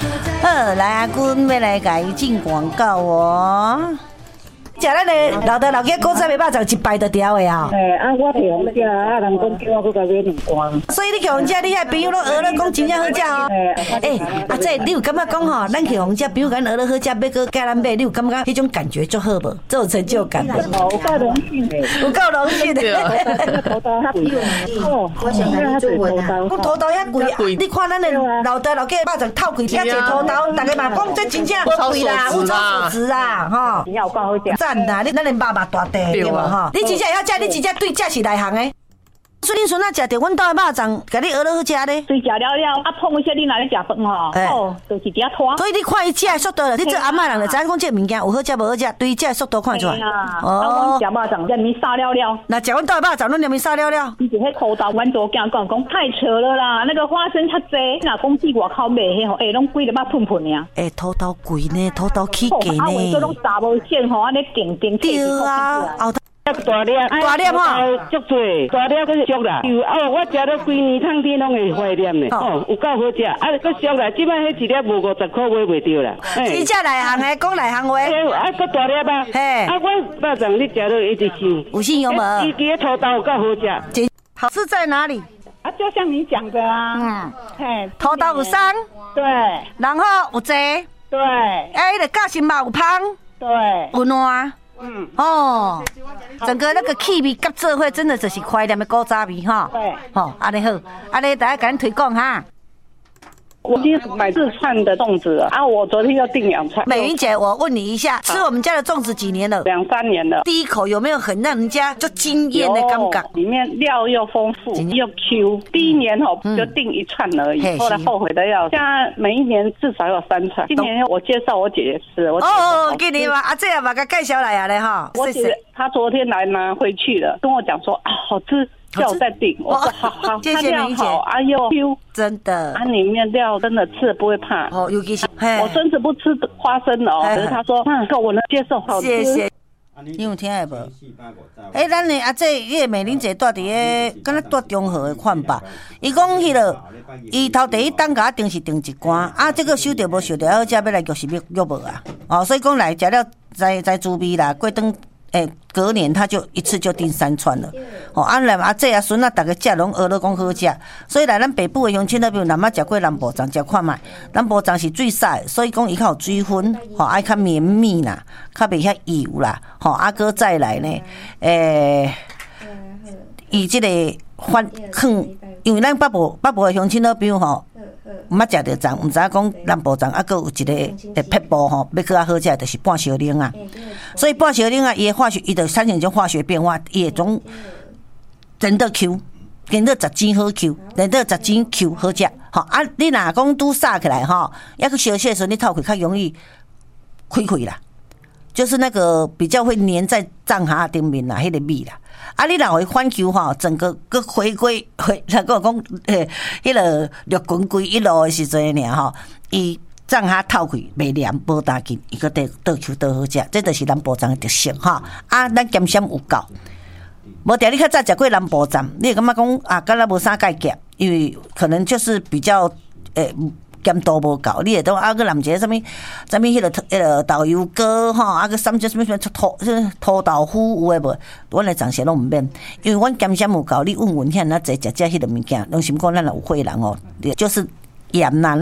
好，来阿君要来甲伊进广告哦。食咱的老豆老家古早的肉粽一摆就掉的啊！ 我摕红食啊，人讲叫我去甲买2罐。 所以你去红食，你遐朋友拢讹了，讲真正好食哦。阿姐，你有感觉讲吼，咱去红食，比如讲讹了好食，要搁叫咱买，你有感觉迄种感觉足好无？这有成就感的。 有够荣幸的， 有够荣幸的。 土豆较贵哦，我想要做土豆。 我土豆遐贵，你看咱的老豆老家肉粽透贵，遐一土豆，大家嘛讲这真正贵啦，物超所值啊，吼。 真有够好食。 赞啦！你咱的肉大地对嘛吼？你真正要食，你真正对食是内行的。所以恁孙仔食着阮兜的肉粽，甲你讹了好食咧。 对，食了了，啊，碰一下你哪里食饭吼？就是伫遐拖。 所以你看伊食的速度了，你做阿嬷人就知影讲这物件有好食无好食，对伊食的速度看出来。 哦，食肉粽这面杀了了。 那食阮兜的肉粽，恁连面杀了了。 伊就迄土豆，阮昨讲太扯了啦！那个花生较济，若讲去外口买迄吼，拢贵了把喷喷尔。 土豆贵呢，土豆起价呢。 啊，为拢查无线吼，安尼定。 对啊， 大粒吼，足多，大粒佫俗啦。我食了规年汤天拢会怀念的，有够好食。啊，佫俗啦，即摆迄一粒无50块买袂着啦。 真正内行的，讲内行话。 佫大粒啊！嘿，我肉粽你食了一直想。 有信用无？ 伊个土豆有够好食。 好吃在哪里？ 就像你讲的啊。嘿， 土豆有酸， 对， 然后有济， 对， 迄个夹心肉有香， 对， 有烂。整个那个气味夹做伙，真的就是怀念的古早味哈。 对， 安尼好，安尼大家甲咱推广哈。 我今天买4串的粽子啊，我昨天又订2串。 美云姐，我问你一下，吃我们家的粽子几年了 ？2、3年了。 第一口有没有很让人家就惊艳的感觉？ 里面料又丰富又 Q。第一年就订1串而已，后来后悔的要。现在每一年至少有3串。今年我介绍我姐姐吃， 给你嘛，这样把它介绍来啊嘞哈。 我姐她昨天来拿回去了，跟我讲说啊，好吃。叫我再订，我说好， 谢谢明姐。 哎呦 Q， 真的， 它里面料真的吃了不会怕。 尤其是我孙子不吃花生的可是他说够我能接受，好吃。 谢谢。你有听下无？咱的阿姐，迄个美玲姐住伫个，敢若住中和的款吧。伊讲迄个，伊头第一档甲我订是订1罐，这个收着无收着，好食要来就是约无啊。所以讲来食了再滋味啦，过顿。隔年他就一次就订3串了，来这孙大家食拢讹了讲好食，所以来咱北部的乡亲那边，南仔食过南部粽，食看卖，南部粽是最晒，所以讲伊较有水分，爱较绵密啦，较袂遐油啦，搁再来呢，伊这个因为咱北部的乡亲那边毋捌食着粽，毋知影讲南部粽还佫有一个撇步要佫较好食，就是半烧冷啊。所以半烧冷啊，伊的化学，伊就产生一种化学变化，伊会种真的 Q， 真的10斤好 Q， 真的10斤 Q 好食。你若讲拄撒起来还佫烧起的时候，你透开较容易开啦，就是那个比较会粘在粽下顶面啦，迄个味啦。你若会反 Q 整个佫回归那个讲迄个绿滚滚一路的时阵尔伊粽下透开袂黏无大紧，伊佫倒 Q 倒好食，这就是南部粽的特色咱咸鲜有够。无定你较早食过南部粽，你会感觉讲敢若无啥介夹，因为可能就是比较咸度无够，你会当佫淋一个什么迄个豆油糕佫三只什么土豆腐有诶无？阮来暂时拢毋免，因为阮咸鲜有够，你问遐那济食迄个物件，拢心讲咱有会人就是盐啦。